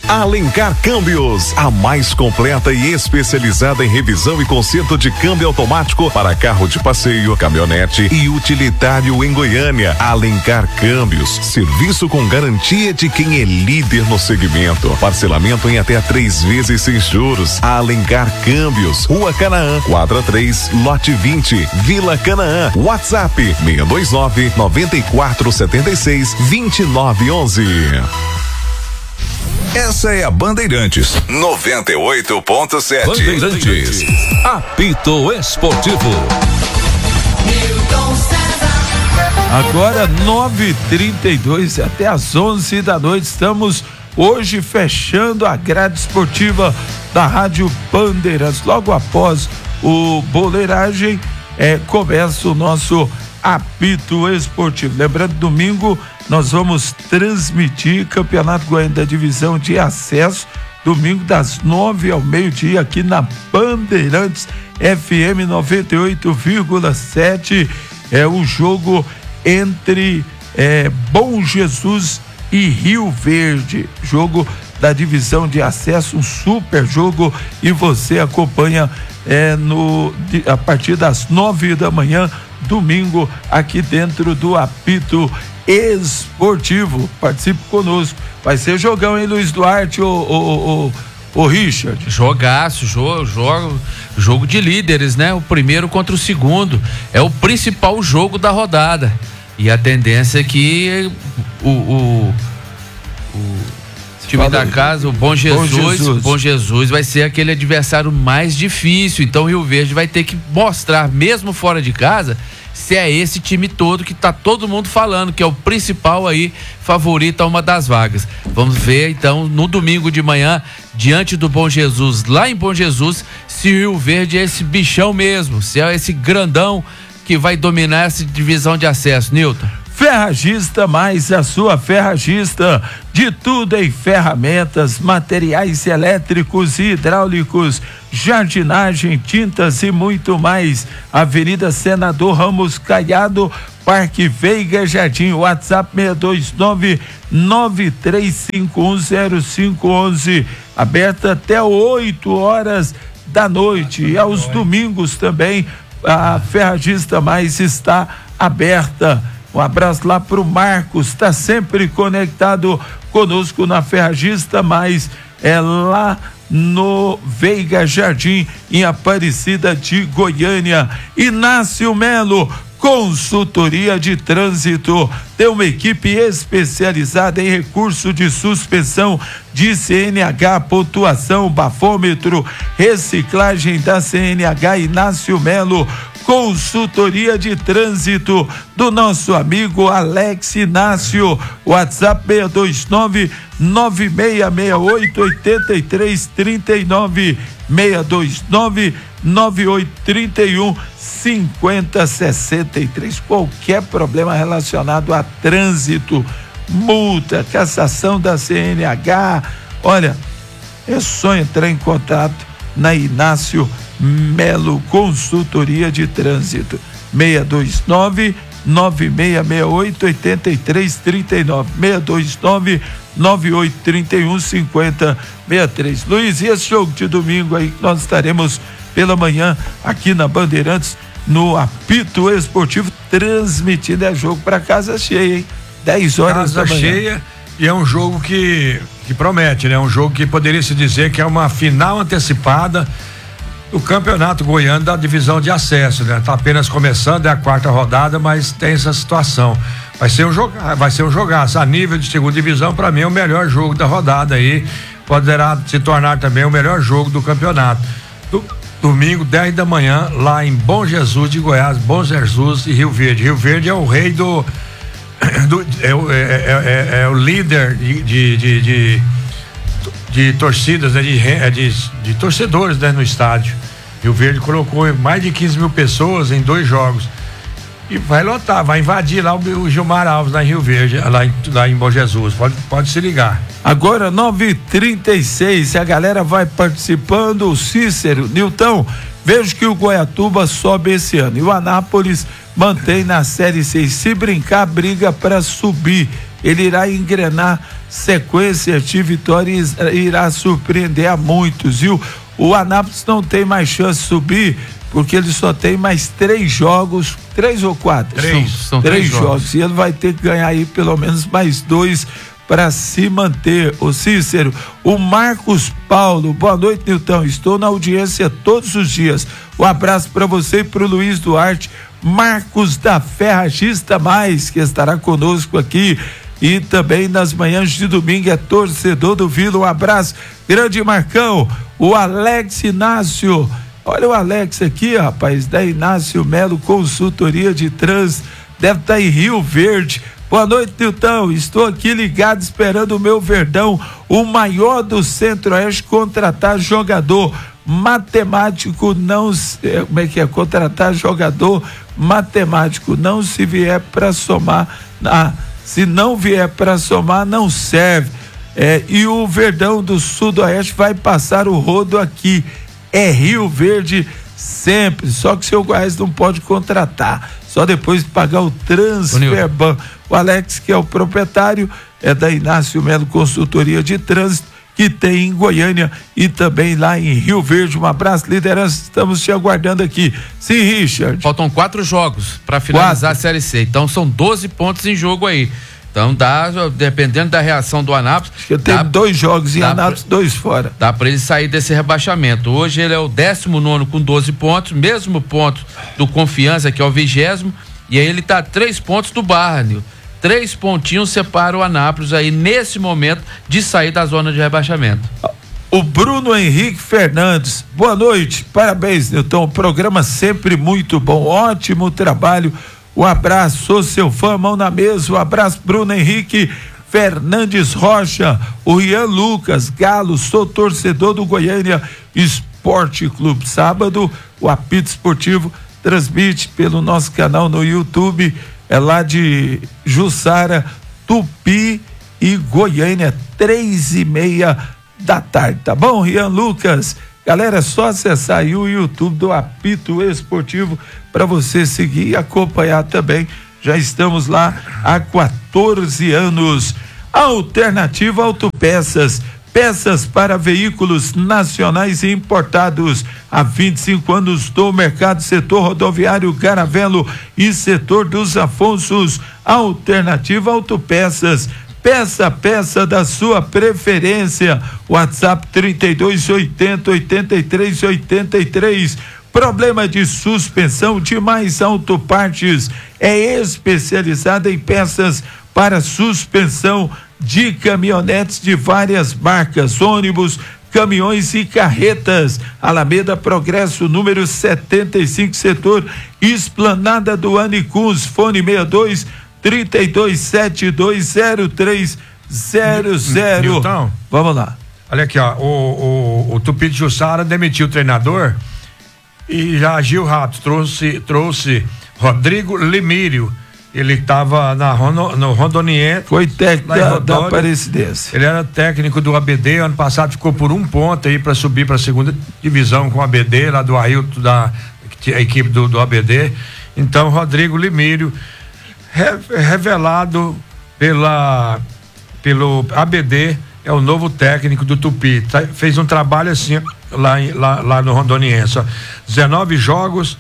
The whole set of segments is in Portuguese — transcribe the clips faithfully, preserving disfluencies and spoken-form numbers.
Alencar Câmbios, a mais completa e especializada em revisão e conserto de câmbio automático para carro de passeio, caminhonete e utilitário em Goiânia. Alencar Câmbios, serviço com garantia de quem é líder no segmento. Parcelamento em até três vezes sem juros. Alencar Câmbios, Rua Canaã, quadra três, lote vinte, Vila Canaã. WhatsApp seis dois nove, nove quatro sete seis, dois nove um um. Essa é a Bandeirantes noventa e oito ponto sete. Bandeirantes, apito esportivo. Agora nove e trinta e dois, até às onze da noite, estamos hoje fechando a grade esportiva da Rádio Bandeirantes. Logo após o Boleiragem, é, começa o nosso apito esportivo. Lembrando, domingo nós vamos transmitir Campeonato Goiano da Divisão de Acesso, domingo das nove ao meio-dia, aqui na Bandeirantes F M noventa e oito vírgula sete. É o jogo entre é, Bom Jesus e Rio Verde, jogo da divisão de acesso, um super jogo, e você acompanha é, no, a partir das nove da manhã, domingo, aqui dentro do apito esportivo. Participe conosco, vai ser jogão, hein, Luiz Duarte, o, o, o, o Richard? Jogaço, jogo, jogo, jogo de líderes, né? O primeiro contra o segundo, é o principal jogo da rodada, e a tendência é que o, o, o time da casa, o Bom Jesus, Bom Jesus, Bom Jesus vai ser aquele adversário mais difícil. Então o Rio Verde vai ter que mostrar, mesmo fora de casa, se é esse time todo que tá todo mundo falando, que é o principal aí, favorito a uma das vagas. Vamos ver então no domingo de manhã, diante do Bom Jesus, lá em Bom Jesus, se o Rio Verde é esse bichão mesmo, se é esse grandão que vai dominar essa divisão de acesso. Nilton. Ferragista Mais, a sua ferragista, de tudo em ferramentas, materiais elétricos e hidráulicos, jardinagem, tintas e muito mais. Avenida Senador Ramos Caiado, Parque Veiga Jardim. WhatsApp seis dois nove, nove três cinco um zero cinco um um, aberta até oito horas da noite, e aos domingos também a Ferragista Mais está aberta. Um abraço lá pro Marcos, está sempre conectado conosco na Ferragista Mais, é lá no Veiga Jardim, em Aparecida de Goiânia. Inácio Melo, consultoria de trânsito, tem uma equipe especializada em recurso de suspensão de C N H, pontuação, bafômetro, reciclagem da C N H. Inácio Melo, consultoria de trânsito do nosso amigo Alex Inácio. WhatsApp seis dois nove, nove seis seis oito, oito três três nove, seis dois nove, nove oito três um, cinco zero seis três. Qualquer problema relacionado a trânsito, multa, cassação da C N H, olha, é só entrar em contato na Inácio Melo, consultoria de trânsito. Seis dois nove, nove seis seis oito, oito três três nove, seis dois nove, nove oito três um, cinco zero seis três. Luiz, e esse jogo de domingo aí, nós estaremos pela manhã aqui na Bandeirantes, no apito esportivo, transmitindo, é jogo para casa cheia, hein? dez horas da manhã. Casa cheia, e é um jogo que, que promete, né? Um jogo que poderia se dizer que é uma final antecipada do Campeonato Goiano da divisão de acesso, né? Tá apenas começando, é a quarta rodada, mas tem essa situação. Vai ser um jogo, vai ser um jogaço. A nível de segunda divisão, para mim, é o melhor jogo da rodada aí. Poderá se tornar também o melhor jogo do campeonato. Do, domingo, dez da manhã, lá em Bom Jesus de Goiás, Bom Jesus e Rio Verde. Rio Verde é o rei do. do é, é, é, é o líder de, de, de, de de torcidas, né, de, de, de torcedores, né, no estádio. Rio Verde colocou mais de quinze mil pessoas em dois jogos. E vai lotar, vai invadir lá o, o Gilmar Alves, lá em Rio Verde, lá em, lá em Bom Jesus. Pode, pode se ligar. Agora, nove e trinta e seis, a galera vai participando. O Cícero, Nilton, vejo que o Goiatuba sobe esse ano e o Anápolis mantém na Série seis. Se brincar, briga para subir. Ele irá engrenar sequência de vitórias irá surpreender a muitos, viu? O Anápolis não tem mais chance de subir, porque ele só tem mais três jogos, três ou quatro? Três. São, São três, três jogos. jogos. E ele vai ter que ganhar aí pelo menos mais dois para se manter. O Cícero, o Marcos Paulo, boa noite, Nilton, estou na audiência todos os dias. Um abraço para você e para o Luiz Duarte, Marcos da Ferragista Mais, que estará conosco aqui. E também nas manhãs de domingo é torcedor do Vila. Um abraço, grande Marcão. O Alex Inácio, olha o Alex aqui, rapaz, da Inácio Melo Consultoria de Trânsito, deve estar em Rio Verde. Boa noite, Nilton, estou aqui ligado esperando o meu Verdão, o maior do Centro-Oeste, contratar jogador matemático, não se, como é que é, contratar jogador matemático, não se vier para somar, ah, se não vier para somar, não serve. É, e o Verdão do Sudoeste vai passar o rodo aqui. É Rio Verde sempre. Só que o seu Goiás não pode contratar. Só depois de pagar o transfer ban. O Alex, que é o proprietário, é da Inácio Melo Consultoria de Trânsito, que tem em Goiânia e também lá em Rio Verde. Um abraço, liderança. Estamos te aguardando aqui. Sim, Richard. Faltam quatro jogos para finalizar Quatro. a Série C. Então são doze pontos em jogo aí. Então dá, dependendo da reação do Anápolis. Acho que eu tenho dá, dois jogos em Anápolis, pra, dois fora. Dá para ele sair desse rebaixamento. Hoje ele é o décimo nono com doze pontos, mesmo ponto do Confiança, que é o vigésimo, e aí ele tá a três pontos do Barra, Nil. Três pontinhos separam o Anápolis aí nesse momento de sair da zona de rebaixamento. O Bruno Henrique Fernandes, boa noite, parabéns, Nilton, programa sempre muito bom, ótimo trabalho. Um abraço, sou seu fã, mão na mesa. Um abraço, Bruno Henrique Fernandes Rocha, o Ian Lucas Galo, sou torcedor do Goiânia Esporte Clube. Sábado, o apito esportivo transmite pelo nosso canal no YouTube, é lá de Jussara, Tupi e Goiânia, três e meia da tarde, tá bom, Ian Lucas? Galera, é só acessar aí o YouTube do Apito Esportivo para você seguir e acompanhar também. Já estamos lá há quatorze anos. Alternativa Autopeças, peças para veículos nacionais e importados. Há vinte e cinco anos do mercado, setor rodoviário Caravelo e setor dos Afonsos. Alternativa Autopeças. Peça, peça da sua preferência. WhatsApp trinta e dois, oitenta, oitenta e três, oitenta e três. Problema de suspensão de Mais Autopartes. É especializada em peças para suspensão de caminhonetes de várias marcas, ônibus, caminhões e carretas. Alameda Progresso, número setenta e cinco, setor Esplanada do Anicuns. Fone sessenta e dois, trinta e dois, setenta e dois, zero três zero zero. Nilton, vamos lá. Olha aqui, ó, o, o, o Tupi de Jussara demitiu o treinador e já agiu rápido, trouxe, trouxe Rodrigo Limírio. Ele estava na no Rondoniense. Foi técnico da, da Aparecidense. Ele era técnico do A B D, ano passado ficou por um ponto aí para subir para a segunda divisão com o A B D, lá do Ailton, da a equipe do, do A B D. Então, Rodrigo Limírio, re, revelado pela, pelo A B D, é o novo técnico do Tupi. Tá, fez um trabalho assim lá, lá, lá no Rondoniense. Ó. dezenove jogos,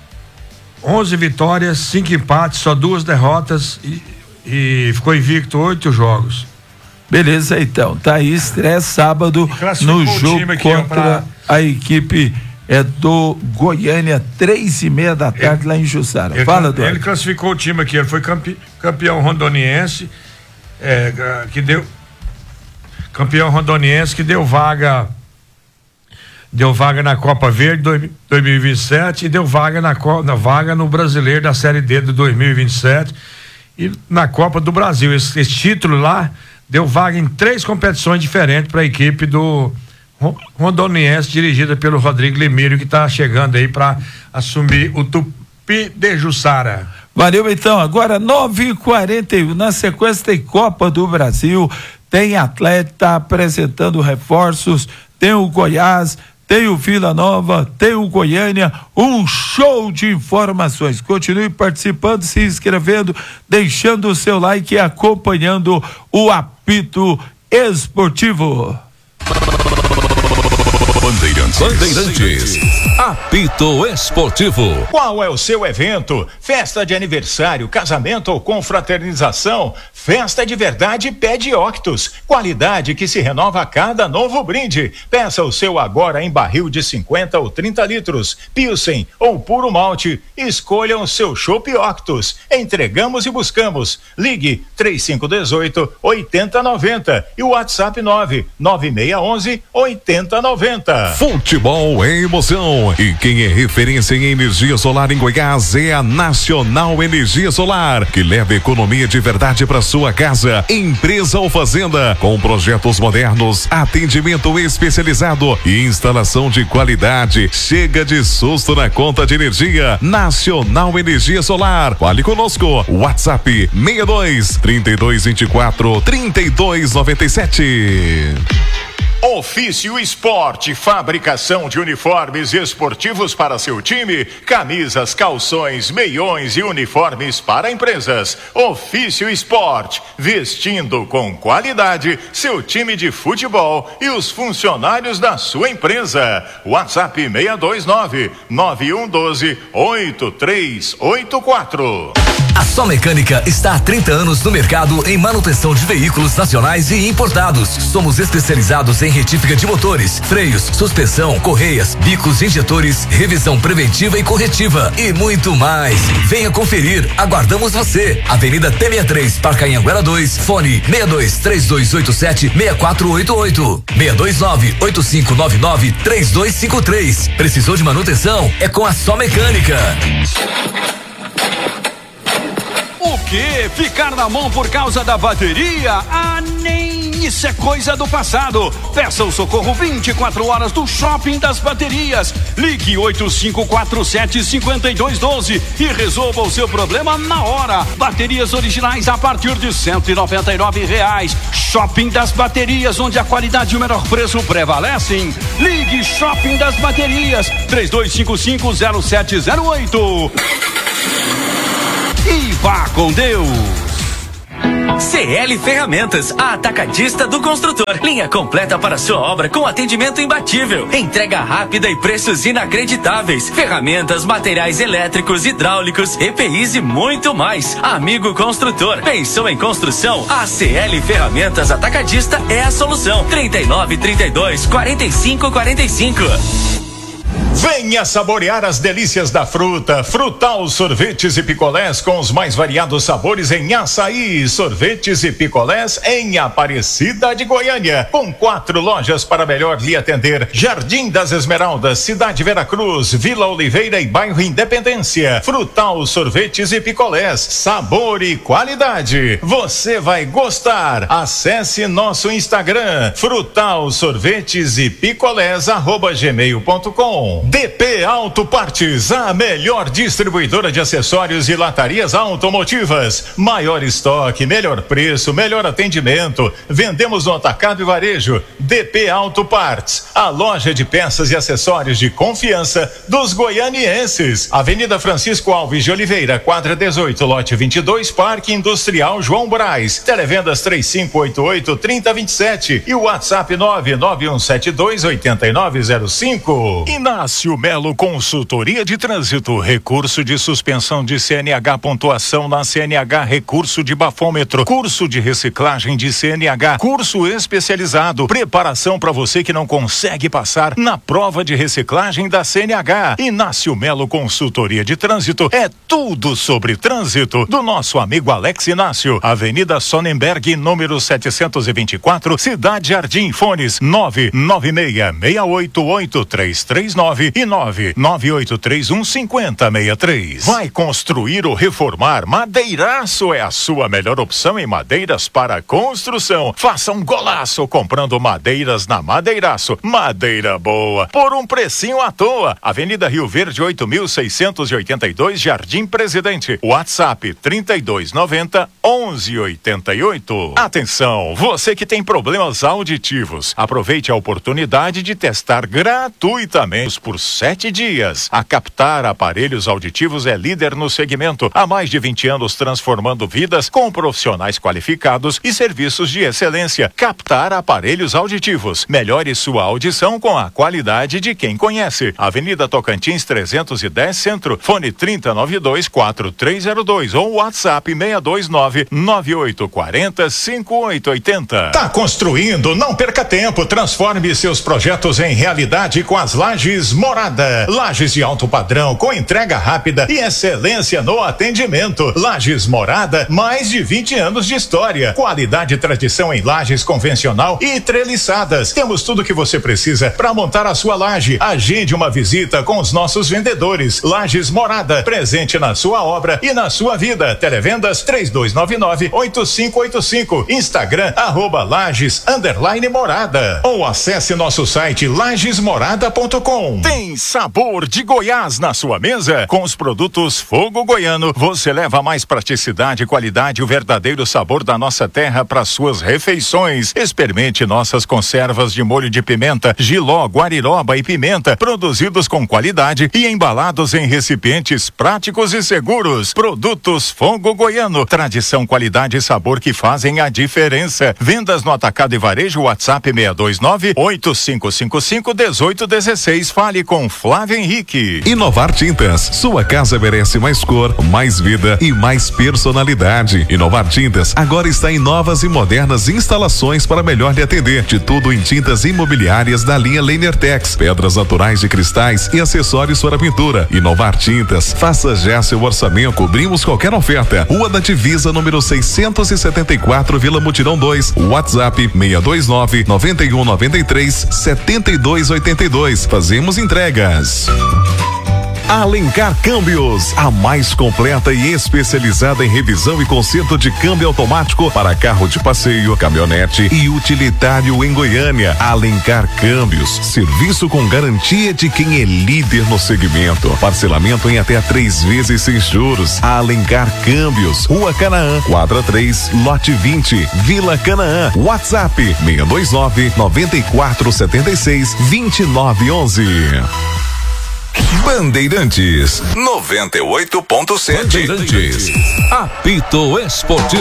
onze vitórias, cinco empates, só duas derrotas e, e ficou invicto oito jogos. Beleza, então, tá aí, estreia sábado no jogo contra pra... a equipe é do Goiânia, três e meia da tarde, ele, lá em Jussara. Ele, Fala, Eduardo. Ele classificou o time aqui, ele foi campe, campeão rondoniense, é, que deu campeão rondoniense, que deu vaga deu vaga na Copa Verde dois mil e vinte e sete e deu vaga na, na vaga no Brasileiro da Série D de dois mil e vinte e sete e na Copa do Brasil. Esse, esse título lá deu vaga em três competições diferentes para a equipe do Rondoniense, dirigida pelo Rodrigo Limírio, que está chegando aí para assumir o Tupi de Jussara. Valeu, então. Agora nove e quarenta e um, na sequência tem Copa do Brasil, tem Atlético apresentando reforços, tem o Goiás, tem o Vila Nova, tem o Goiânia, um show de informações. Continue participando, se inscrevendo, deixando o seu like e acompanhando o apito apito esportivo. Bandeirantes. Bandeirantes. Apito esportivo. Qual é o seu evento? Festa de aniversário, casamento ou confraternização? Festa de verdade pede Octus. Qualidade que se renova a cada novo brinde. Peça o seu agora em barril de cinquenta ou trinta litros. Pilsen ou puro malte. Escolha o seu chopp Octus. Entregamos e buscamos. Ligue três cinco um oito, oito zero nove zero e o WhatsApp nove nove seis um um, oito zero nove zero. Futebol é emoção e quem é referência em energia solar em Goiás é a Nacional Energia Solar, que leva economia de verdade para sua casa. Empresa ou fazenda com projetos modernos, atendimento especializado e instalação de qualidade. Chega de susto na conta de energia. Nacional Energia Solar. Fale conosco. WhatsApp seis dois, trinta e dois, vinte e quatro, trinta e dois, noventa e sete. Ofício Esporte, fabricação de uniformes esportivos para seu time, camisas, calções, meiões e uniformes para empresas. Ofício Esporte, vestindo com qualidade seu time de futebol e os funcionários da sua empresa. WhatsApp seis dois nove, nove um um dois, oito três oito quatro. A Só Mecânica está há trinta anos no mercado em manutenção de veículos nacionais e importados. Somos especializados em retífica de motores, freios, suspensão, correias, bicos, injetores, revisão preventiva e corretiva e muito mais. Venha conferir, aguardamos você. Avenida T sessenta e três, Parque Anhanguera dois, fone seis dois três dois oito sete, seis quatro oito oito, seis dois nove, oito cinco nove nove, três dois cinco três. Precisou de manutenção? É com a Só Mecânica. O quê? Ficar na mão por causa da bateria? Ah, nem isso é coisa do passado. Peça o socorro vinte e quatro horas do Shopping das Baterias. Ligue oito cinco quatro sete, cinco dois um dois e resolva o seu problema na hora. Baterias originais a partir de cento e noventa e nove reais. Shopping das Baterias, onde a qualidade e o menor preço prevalecem. Ligue Shopping das Baterias, três dois cinco cinco, zero sete zero oito. E vá com Deus. C L Ferramentas, a atacadista do construtor. Linha completa para sua obra com atendimento imbatível. Entrega rápida e preços inacreditáveis. Ferramentas, materiais elétricos, hidráulicos, E P Is e muito mais. Amigo construtor, pensou em construção? A C L Ferramentas Atacadista é a solução. trinta e nove, trinta e dois, quarenta e cinco, quarenta e cinco. Venha saborear as delícias da fruta. Frutal Sorvetes e Picolés com os mais variados sabores em açaí. Sorvetes e picolés em Aparecida de Goiânia. Com quatro lojas para melhor lhe atender. Jardim das Esmeraldas, Cidade Veracruz, Vila Oliveira e Bairro Independência. Frutal Sorvetes e Picolés. Sabor e qualidade. Você vai gostar. Acesse nosso Instagram. Frutal Sorvetes e Picolés arroba gmail ponto com. D P Auto Partes, a melhor distribuidora de acessórios e latarias automotivas. Maior estoque, melhor preço, melhor atendimento. Vendemos no atacado e varejo. D P Auto Partes, a loja de peças e acessórios de confiança dos goianienses. Avenida Francisco Alves de Oliveira, quadra dezoito, lote vinte e dois, Parque Industrial João Braz. Televendas três cinco oito oito, três zero dois sete e o WhatsApp nove nove um sete dois, oito nove zero cinco. Inácio Melo Consultoria de Trânsito, recurso de suspensão de C N H, pontuação na C N H, recurso de bafômetro, curso de reciclagem de C N H, curso especializado, preparação para você que não consegue passar na prova de reciclagem da C N H. Inácio Melo Consultoria de Trânsito é tudo sobre trânsito do nosso amigo Alex Inácio. Avenida Sonnenberg, número setecentos e vinte e quatro, Cidade Jardim. Fones nove nove seis, seis oito oito, três três nove e nove nove oito três um, cinco zero seis três. Vai construir ou reformar? Madeiraço é a sua melhor opção em madeiras para construção. Faça um golaço comprando madeiras na Madeiraço. Madeira boa por um precinho à toa. Avenida Rio Verde, oito mil seiscentos e oitenta e dois, Jardim Presidente. WhatsApp trinta e dois noventa, onze oitenta e oito. Atenção, você que tem problemas auditivos, aproveite a oportunidade de testar gratuitamente por por sete dias. A Captar Aparelhos Auditivos é líder no segmento há mais de vinte anos, transformando vidas com profissionais qualificados e serviços de excelência. Captar Aparelhos Auditivos. Melhore sua audição com a qualidade de quem conhece. Avenida Tocantins trezentos e dez Centro. Fone trinta noventa e dois, quatro três zero dois ou WhatsApp seis dois nove, nove oito quatro zero, cinco oito oito zero. Tá construindo? Não perca tempo. Transforme seus projetos em realidade com as Lajes Morada. Lajes de alto padrão com entrega rápida e excelência no atendimento. Lajes Morada, mais de vinte anos de história. Qualidade e tradição em lajes convencional e treliçadas. Temos tudo que você precisa para montar a sua laje. Agende uma visita com os nossos vendedores. Lajes Morada, presente na sua obra e na sua vida. Televendas três dois nove nove, oito cinco oito cinco. Instagram arroba Lajes underline Morada. Ou acesse nosso site lajes morada ponto com. Tem sabor de Goiás na sua mesa? Com os produtos Fogo Goiano, você leva mais praticidade, qualidade e o verdadeiro sabor da nossa terra para suas refeições. Experimente nossas conservas de molho de pimenta, jiló, guariroba e pimenta, produzidos com qualidade e embalados em recipientes práticos e seguros. Produtos Fogo Goiano, tradição, qualidade e sabor que fazem a diferença. Vendas no atacado e varejo, WhatsApp seis dois nove, oito cinco cinco cinco, um oito um seis. Fale com Flávio Henrique. Inovar Tintas, sua casa merece mais cor, mais vida e mais personalidade. Inovar Tintas agora está em novas e modernas instalações para melhor lhe atender. De tudo em tintas imobiliárias da linha Lenertex, pedras naturais de cristais e acessórios para pintura. Inovar Tintas, faça já seu orçamento, cobrimos qualquer oferta. Rua da Divisa, número seiscentos e setenta e quatro, Vila Mutirão dois. WhatsApp seis dois nove, nove um nove três, sete dois oito dois. Fazemos entregas. Alencar Câmbios, a mais completa e especializada em revisão e conserto de câmbio automático para carro de passeio, caminhonete e utilitário em Goiânia. Alencar Câmbios, serviço com garantia de quem é líder no segmento. Parcelamento em até três vezes sem juros. Alencar Câmbios, Rua Canaã, quadra três, lote vinte, Vila Canaã. WhatsApp seis dois nove, nove quatro sete seis, dois nove um um. Bandeirantes noventa e oito ponto sete. Bandeirantes, apito esportivo.